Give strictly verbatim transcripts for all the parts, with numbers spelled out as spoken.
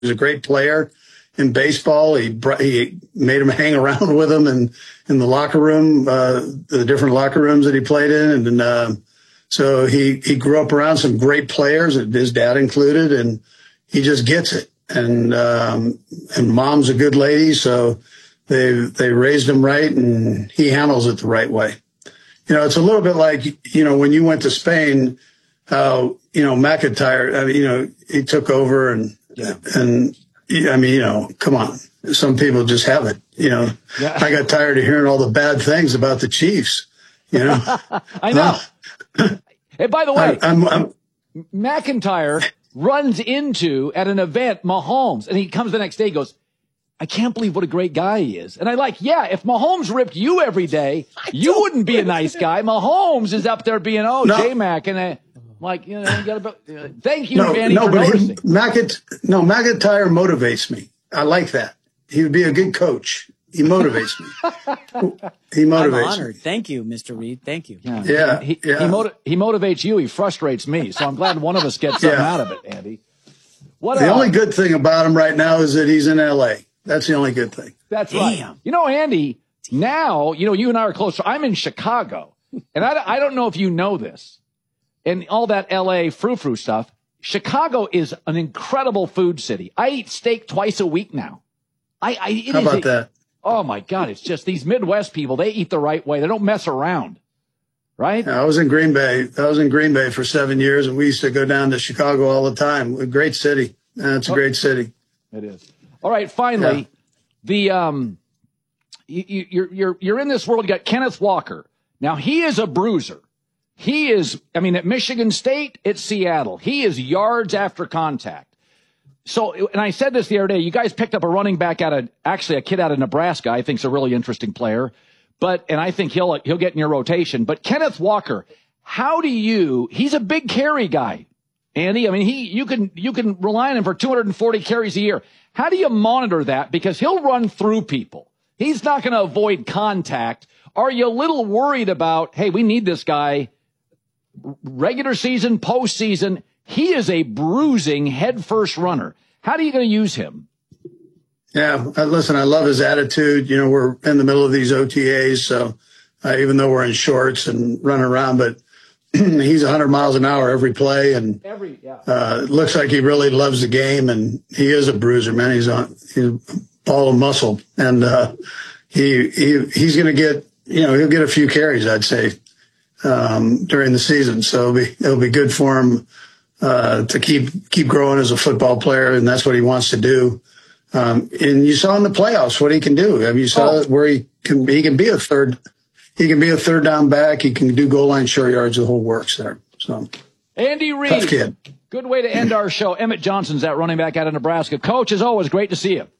was a great player in baseball. He brought, he made him hang around with him and in the locker room, uh, the different locker rooms that he played in. And, uh, so he, he grew up around some great players, his dad included, and he just gets it. And, um, and mom's a good lady. So they, they raised him right and he handles it the right way. You know, it's a little bit like, you know, when you went to Spain, how, you know, McIntyre, I mean, you know, he took over and, yeah. and I mean, you know, come on. Some people just have it, you know. Yeah. I got tired of hearing all the bad things about the Chiefs, you know. I know. Hey, by the way, I'm, I'm, McIntyre runs into, at an event, Mahomes, and he comes the next day and goes, I can't believe what a great guy he is. And I like, yeah, if Mahomes ripped you every day, you wouldn't be a nice guy. Mahomes is up there being, oh, no. J-Mac, and I, like, you know, you gotta, uh, thank you, no, Vanny, no, for but noticing. He, McIntyre, no, McIntyre motivates me. I like that. He would be a good coach. He motivates me. He motivates I'm honored. me. Thank you, Mister Reed. Thank you. Yeah. Yeah. He, yeah. he, motiv- he motivates you. He frustrates me. So I'm glad one of us gets something yeah. out of it, Andy. What the else? only good thing about him right now is that he's in L A. That's the only good thing. That's Damn. right. You know, Andy, now, you know, you and I are close. I'm in Chicago. And I, I don't know if you know this. And all that L A frou-frou stuff. Chicago is an incredible food city. I eat steak twice a week now. I, I it How is about a, that? Oh, my God. It's just these Midwest people, they eat the right way. They don't mess around. Right? I was in Green Bay. I was in Green Bay for seven years, and we used to go down to Chicago all the time. A great city. Uh, it's a oh, great city. It is. All right. Finally, yeah. the um, you, you, you're you're you're in this world. You got Kenneth Walker. Now he is a bruiser. He is. I mean, at Michigan State, at Seattle, he is yards after contact. So, and I said this the other day. You guys picked up a running back out of actually a kid out of Nebraska. I think is a really interesting player. But, and I think he'll, he'll get in your rotation. But Kenneth Walker, how do you, he's a big carry guy, Andy. I mean, he, you can, you can rely on him for two hundred forty carries a year. How do you monitor that? Because he'll run through people. He's not going to avoid contact. Are you a little worried about, hey, we need this guy regular season, postseason? He is a bruising head first runner. How are you going to use him? Yeah, listen, I love his attitude. You know, we're in the middle of these O T As, so uh, even though we're in shorts and running around, but he's one hundred miles an hour every play, and every yeah. uh, looks like he really loves the game, and he is a bruiser, man. He's on he's a ball of muscle, and uh, he he he's going to get, you know, he'll get a few carries, I'd say, um, during the season. So it'll be it'll be good for him uh, to keep keep growing as a football player, and that's what he wants to do. Um, and you saw in the playoffs what he can do. I mean, you saw oh. where he can, he can be a third, he can be a third down back. He can do goal line short yards. The whole works there. So, Andy Reid, tough kid. Good way to end our show. Emmett Johnson's that running back out of Nebraska. Coach, as always, great to see you.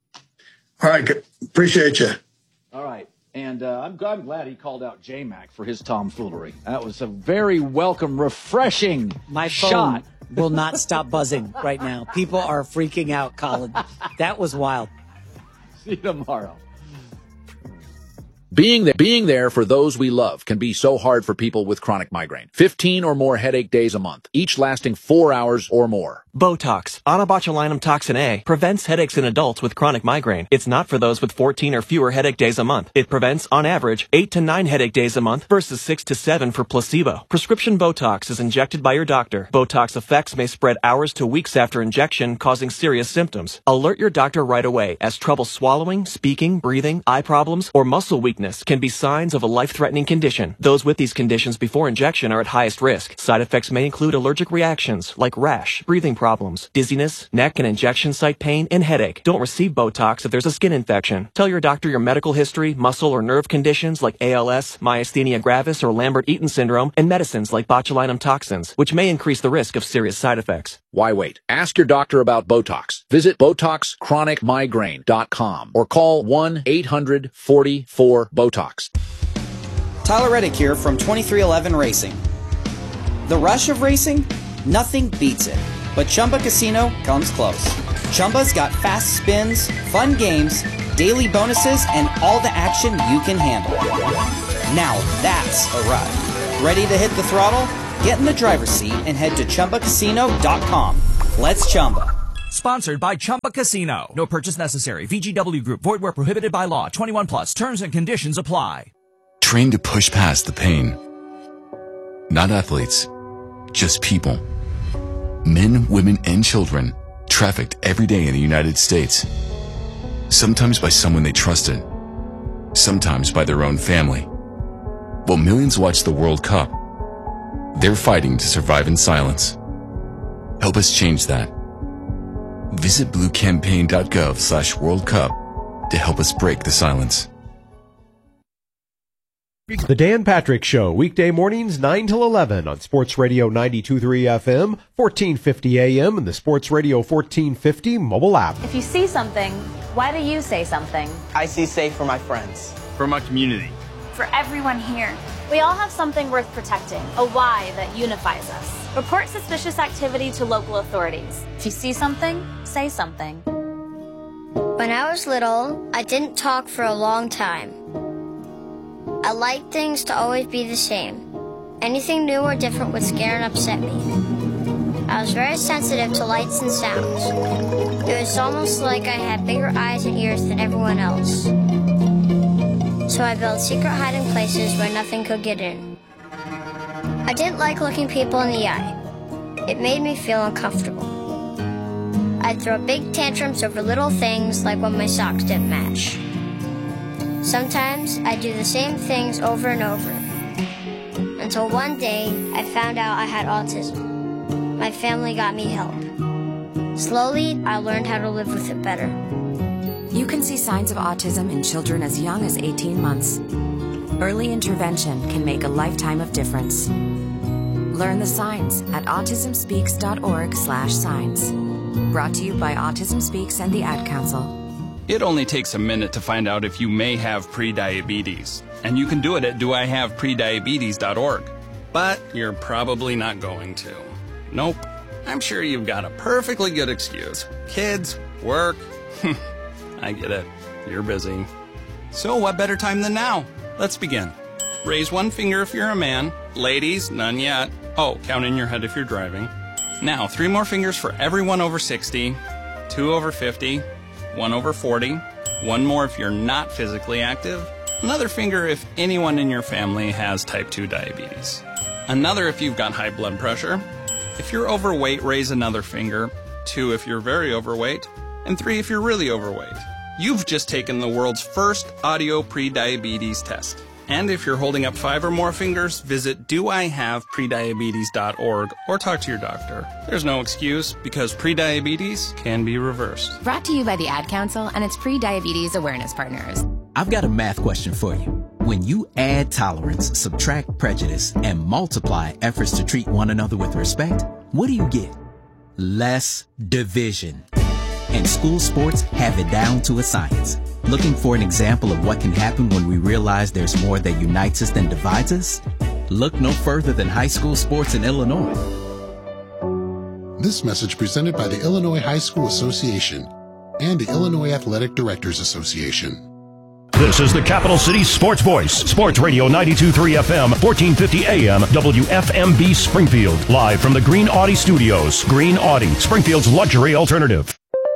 All right. Appreciate you. All right. And uh, I'm, I'm glad he called out J-Mac for his tomfoolery. That was a very welcome, refreshing My phone shot. will not stop buzzing right now. People are freaking out, Colin. That was wild. See you tomorrow. Being there, being there for those we love can be so hard for people with chronic migraine. fifteen or more headache days a month, each lasting four hours or more. Botox, onabotulinum toxin A, prevents headaches in adults with chronic migraine. It's not for those with fourteen or fewer headache days a month. It prevents, on average, eight to nine headache days a month versus six to seven for placebo. Prescription Botox is injected by your doctor. Botox effects may spread hours to weeks after injection, causing serious symptoms. Alert your doctor right away, as trouble swallowing, speaking, breathing, eye problems, or muscle weakness can be signs of a life-threatening condition. Those with these conditions before injection are at highest risk. Side effects may include allergic reactions like rash, breathing problems, dizziness, neck and injection site pain, and headache. Don't receive Botox if there's a skin infection. Tell your doctor your medical history, muscle or nerve conditions like A L S, myasthenia gravis, or Lambert-Eaton syndrome, and medicines like botulinum toxins, which may increase the risk of serious side effects. Why wait? Ask your doctor about Botox. Visit Botox Chronic Migraine dot com or call one eight hundred forty-four Botox. Tyler Reddick here from twenty-three eleven Racing. The rush of racing? Nothing beats it. But Chumba Casino comes close. Chumba's got fast spins, fun games, daily bonuses, and all the action you can handle. Now that's a ride. Ready to hit the throttle? Get in the driver's seat and head to Chumba Casino dot com. Let's Chumba. Sponsored by Chumba Casino. No purchase necessary. V G W Group. Void where prohibited by law. twenty-one plus. Terms and conditions apply. Train to push past the pain. Not athletes, just people. Men, women, and children trafficked every day in the United States. Sometimes by someone they trusted. Sometimes by their own family. While millions watch the World Cup, they're fighting to survive in silence. Help us change that. Visit bluecampaign.gov slash World Cup to help us break the silence. The Dan Patrick Show, weekday mornings nine till eleven on Sports Radio ninety-two point three F M, fourteen fifty A M, and the Sports Radio fourteen fifty mobile app. If you see something, why do you say something? I see safe for my friends. For my community. For everyone here. We all have something worth protecting, a why that unifies us. Report suspicious activity to local authorities. If you see something, say something. When I was little, I didn't talk for a long time. I liked things to always be the same. Anything new or different would scare and upset me. I was very sensitive to lights and sounds. It was almost like I had bigger eyes and ears than everyone else. So I built secret hiding places where nothing could get in. I didn't like looking people in the eye. It made me feel uncomfortable. I'd throw big tantrums over little things like when my socks didn't match. Sometimes I'd do the same things over and over. Until one day, I found out I had autism. My family got me help. Slowly, I learned how to live with it better. You can see signs of autism in children as young as eighteen months. Early intervention can make a lifetime of difference. Learn the signs at autismspeaks.org slash signs. Brought to you by Autism Speaks and the Ad Council. It only takes a minute to find out if you may have prediabetes. And you can do it at do I have prediabetes dot org. But you're probably not going to. Nope. I'm sure you've got a perfectly good excuse. Kids, work. I get it. You're busy. So what better time than now? Let's begin. Raise one finger if you're a man. Ladies, none yet. Oh, count in your head if you're driving. Now, three more fingers for everyone over sixty, two over fifty, one over forty, one more if you're not physically active, another finger if anyone in your family has type two diabetes, another if you've got high blood pressure. If you're overweight, raise another finger, two if you're very overweight, and three if you're really overweight. You've just taken the world's first audio pre-diabetes test. And if you're holding up five or more fingers, visit do I have prediabetes dot org or talk to your doctor. There's no excuse because prediabetes can be reversed. Brought to you by the Ad Council and its pre-diabetes awareness partners. I've got a math question for you. When you add tolerance, subtract prejudice, and multiply efforts to treat one another with respect, what do you get? Less division. And school sports have it down to a science. Looking for an example of what can happen when we realize there's more that unites us than divides us? Look no further than high school sports in Illinois. This message presented by the Illinois High School Association and the Illinois Athletic Directors Association. This is the Capital City Sports Voice, Sports Radio ninety-two point three F M, fourteen fifty A M, W F M B Springfield, live from the Green Audi Studios. Green Audi, Springfield's luxury alternative.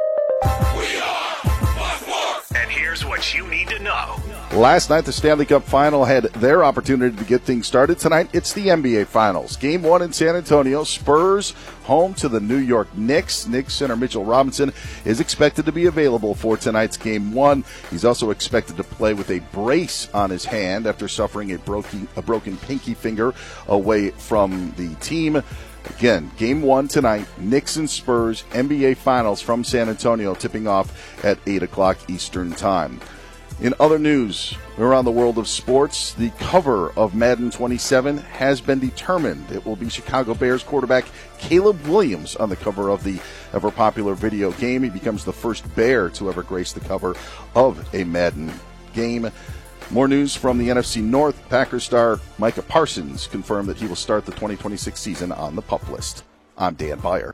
And here's what you need to know. Last night, the Stanley Cup Final had their opportunity to get things started. Tonight, it's the N B A Finals. Game one in San Antonio. Spurs home to the New York Knicks. Knicks center Mitchell Robinson is expected to be available for tonight's game one. He's also expected to play with a brace on his hand after suffering a broken, a broken pinky finger away from the team. Again, game one tonight, Knicks and Spurs, N B A Finals from San Antonio, tipping off at eight o'clock Eastern Time. In other news around the world of sports, the cover of Madden twenty-seven has been determined. It will be Chicago Bears quarterback Caleb Williams on the cover of the ever-popular video game. He becomes the first Bear to ever grace the cover of a Madden game. More news from the N F C North. Packers star Micah Parsons confirmed that he will start the twenty twenty-six season on the PUP list. I'm Dan Beyer.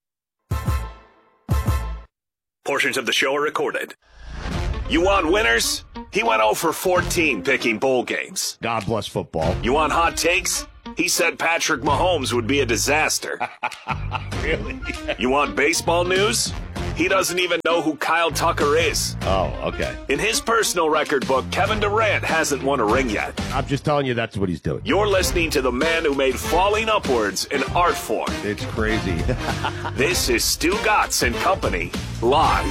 Portions of the show are recorded. You want winners? He went oh for fourteen picking bowl games. God bless football. You want hot takes? He said Patrick Mahomes would be a disaster. Really? You want baseball news? He doesn't even know who Kyle Tucker is. Oh, okay. In his personal record book, Kevin Durant hasn't won a ring yet. I'm just telling you that's what he's doing. You're listening to the man who made falling upwards an art form. It's crazy. This is Stu Gatz and Company, live.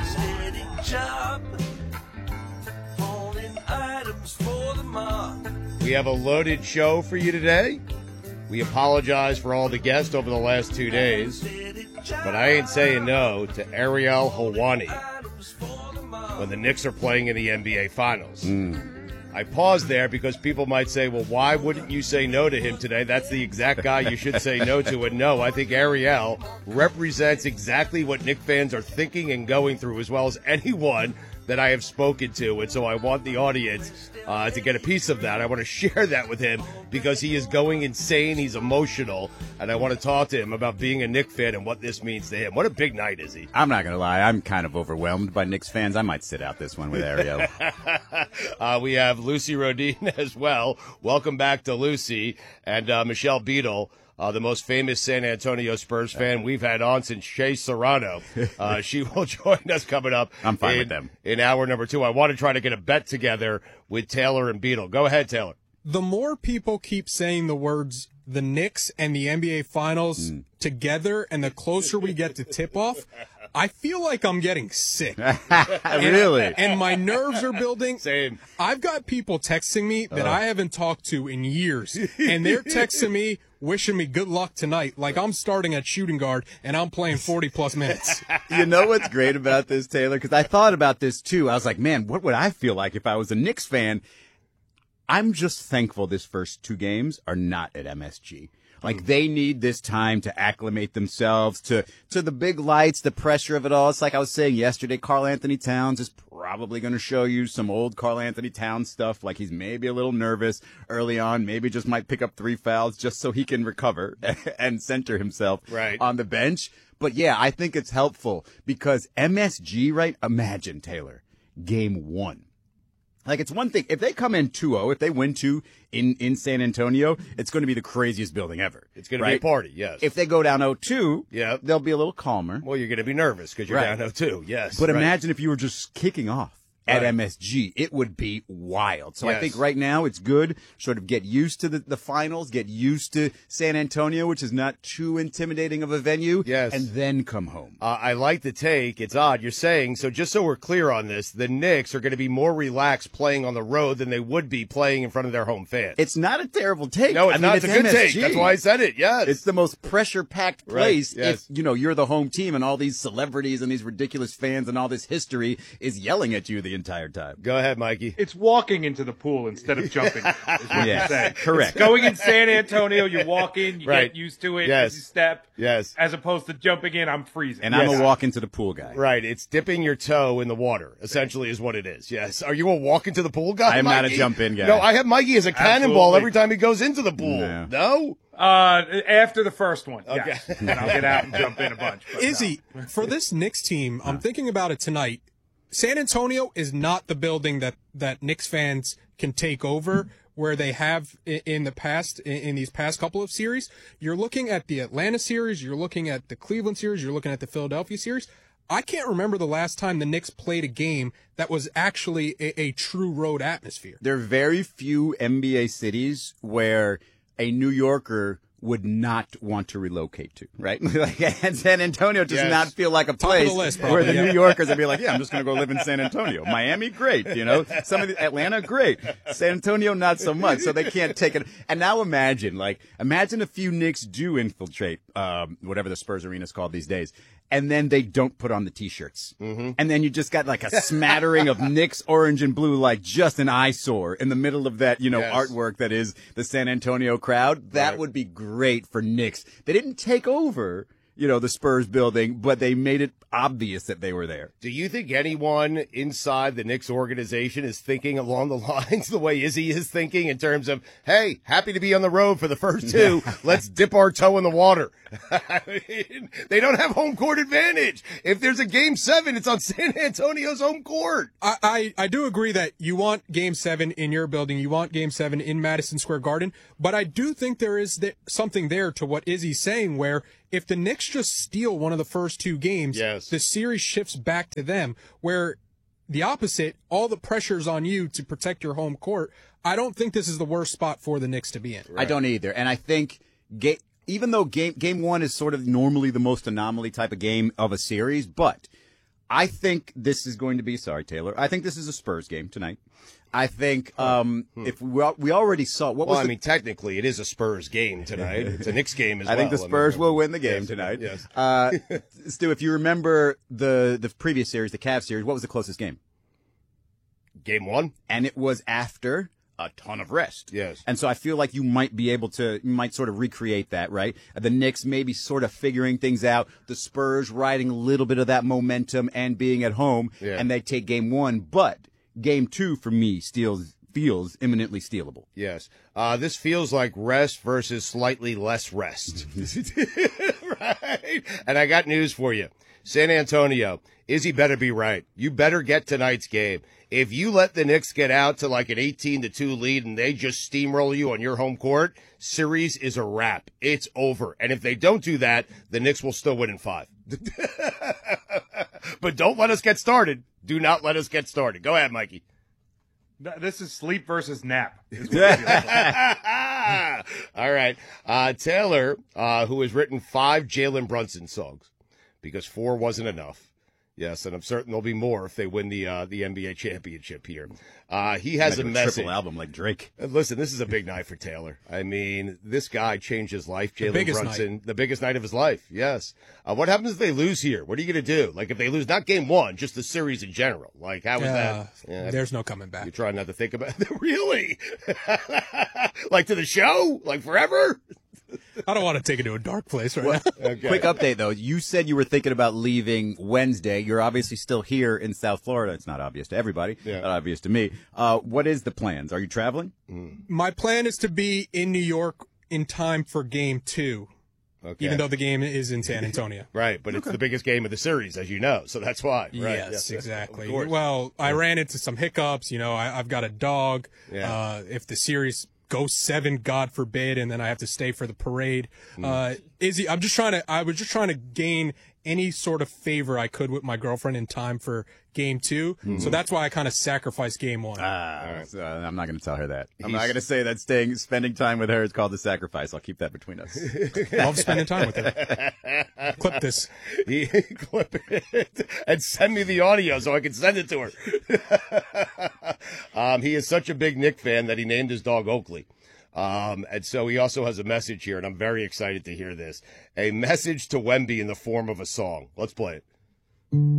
We have a loaded show for you today. We apologize for all the guests over the last two days, but I ain't saying no to Ariel Helwani when the Knicks are playing in the N B A Finals. Mm. I paused there because people might say, well, why wouldn't you say no to him today? That's the exact guy you should say no to. And no, I think Ariel represents exactly what Knicks fans are thinking and going through, as well as anyone that I have spoken to. And so I want the audience uh, to get a piece of that. I want to share that with him because he is going insane. He's emotional. And I want to talk to him about being a Knicks fan and what this means to him. What a big night is he? I'm not going to lie. I'm kind of overwhelmed by Knicks fans. I might sit out this one with Ariel. uh, we have Lucy Rodin as well. Welcome back to Lucy. And uh, Michelle Beadle. Uh, the most famous San Antonio Spurs fan we've had on since Shea Serrano. Uh, she will join us coming up. I'm fine in, with them. In hour number two. I want to try to get a bet together with Taylor and Beadle. Go ahead, Taylor. The more people keep saying the words the Knicks and the N B A Finals mm. together, and the closer we get to tip-off, I feel like I'm getting sick. Really? And, and my nerves are building. Same. I've got people texting me that uh. I haven't talked to in years, and they're texting me, wishing me good luck tonight, like I'm starting at shooting guard and I'm playing forty-plus minutes. You know what's great about this, Taylor? Because I thought about this, too. I was like, man, what would I feel like if I was a Knicks fan? I'm just thankful this first two games are not at M S G. Like, they need this time to acclimate themselves to, to the big lights, the pressure of it all. It's like I was saying yesterday, Karl Anthony Towns is probably going to show you some old Karl Anthony Towns stuff. Like, he's maybe a little nervous early on, maybe just might pick up three fouls just so he can recover and center himself right. on the bench. But, yeah, I think it's helpful because M S G, right? Imagine, Taylor, game one. Like, it's one thing, if they come in two oh, if they win two in, in San Antonio, it's going to be the craziest building ever. It's going to right? be a party, yes. If they go down oh two, yeah. they'll be a little calmer. Well, you're going to be nervous because you're right. down oh two, yes. But right. imagine if you were just kicking off at right. M S G. It would be wild. So yes. I think right now it's good, sort of get used to the, the finals, get used to San Antonio, which is not too intimidating of a venue, yes. and then come home. Uh, I like the take. It's odd. You're saying, so just so we're clear on this, the Knicks are going to be more relaxed playing on the road than they would be playing in front of their home fans. It's not a terrible take. No, it's I not. mean, It's, it's a good M S G. take. That's why I said it, yes. It's the most pressure-packed place right. yes. if, you know, you're the home team and all these celebrities and these ridiculous fans and all this history is yelling at you the entire time. Go ahead, Mikey. It's walking into the pool instead of jumping, is what yes, you're saying. Correct. It's going in San Antonio, you walk in, you right. get used to it, yes. you step. Yes. As opposed to jumping in, I'm freezing. And yes. I'm a walk into the pool guy. Right. It's dipping your toe in the water, essentially, is what it is. Yes. Are you a walk into the pool guy, I'm Mikey? not a jump in guy. No, I have Mikey as a cannonball Absolutely. every time he goes into the pool. No? no? Uh, after the first one. Okay. Yes. And I'll get out and jump in a bunch. Izzy, no. For this Knicks team, I'm thinking about it tonight. San Antonio is not the building that, that Knicks fans can take over where they have in the past, in these past couple of series. You're looking at the Atlanta series, you're looking at the Cleveland series, you're looking at the Philadelphia series. I can't remember the last time the Knicks played a game that was actually a, a true road atmosphere. There are very few N B A cities where a New Yorker would not want to relocate to, right? Like, and San Antonio does yes. not feel like a Top place of the list, where the yeah. New Yorkers would be like, yeah, I'm just going to go live in San Antonio. Miami, great, you know. Some of the Atlanta, great. San Antonio, not so much. So they can't take it. And now imagine, like, imagine a few Knicks do infiltrate um, whatever the Spurs arena is called these days. And then they don't put on the T-shirts. Mm-hmm. And then you just got like a smattering of Knicks orange and blue, like just an eyesore in the middle of that, you know, yes. artwork that is the San Antonio crowd. That right. would be great for Knicks. They didn't take over you know, the Spurs building, but they made it obvious that they were there. Do you think anyone inside the Knicks organization is thinking along the lines the way Izzy is thinking in terms of, hey, happy to be on the road for the first two. Let's dip our toe in the water. I mean, they don't have home court advantage. If there's a game seven, it's on San Antonio's home court. I, I, I do agree that you want game seven in your building. You want game seven in Madison Square Garden. But I do think there is th- something there to what Izzy's saying, where if the Knicks just steal one of the first two games, yes. the series shifts back to them, where the opposite, all the pressure's on you to protect your home court. I don't think this is the worst spot for the Knicks to be in. Right. I don't either. And I think ga- even though game game one is sort of normally the most anomaly type of game of a series, but I think this is going to be, sorry, Taylor, I think this is a Spurs game tonight. I think um, hmm. if we, we already saw what well, was I the, mean, technically, it is a Spurs game tonight. It's a Knicks game as I well. I think the Spurs I mean, will win the game yes, tonight. Yes. Uh, Stu, if you remember the the previous series, the Cavs series, what was the closest game? Game one, and it was after a ton of rest. Yes. And so I feel like you might be able to, you might sort of recreate that, right? The Knicks maybe sort of figuring things out, the Spurs riding a little bit of that momentum and being at home, yeah. and they take game one. But game two, for me, steals, feels imminently stealable. Yes. Uh, this feels like rest versus slightly less rest. Right? And I got news for you. San Antonio, Izzy better be right. You better get tonight's game. If you let the Knicks get out to like an eighteen to two lead and they just steamroll you on your home court, series is a wrap. It's over. And if they don't do that, the Knicks will still win in five. But don't let us get started. Do not let us get started. Go ahead, Mikey. This is sleep versus nap. Is what All right. Uh, Taylor, uh, who has written five Jalen Brunson songs because four wasn't enough. Yes, and I'm certain there'll be more if they win the uh, the N B A championship here. Uh, he has like a, a message. Triple album like Drake. Listen, this is a big night for Taylor. I mean, this guy changed his life, Jalen Brunson. Night. The biggest night of his life, yes. Uh, what happens if they lose here? What are you going to do? Like, if they lose, not game one, just the series in general. Like, how was uh, that? Yeah, there's no coming back. You're trying not to think about it. Really? Like, to the show? Like, forever? I don't want to take it to a dark place right well, now. Okay. Quick update, though. You said you were thinking about leaving Wednesday. You're obviously still here in South Florida. It's not obvious to everybody. Yeah. Not obvious to me. Uh, what is the plans? Are you traveling? Mm. My plan is to be in New York in time for game two. Okay. Even though the game is in San Antonio. Right, but it's okay. The biggest game of the series, as you know, so that's why. Right? Yes, yes, exactly. Well, I ran into some hiccups. You know, I, I've got a dog. Yeah. Uh, if the series goes seven, God forbid, and then I have to stay for the parade. Mm. Uh, Izzy, I'm just trying to, I was just trying to gain any sort of favor I could with my girlfriend in time for game two. Mm-hmm. So that's why I kind of sacrificed game one. Ah, right. so I'm not going to tell her that. I'm He's... not going to say that staying, spending time with her is called a sacrifice. I'll keep that between us. Love spending time with her. Clip this. He, clip it and send me the audio so I can send it to her. um, he is such a big Knick fan that he named his dog Oakley. Um, and so he also has a message here, and I'm very excited to hear this. A message to Wemby in the form of a song. Let's play it.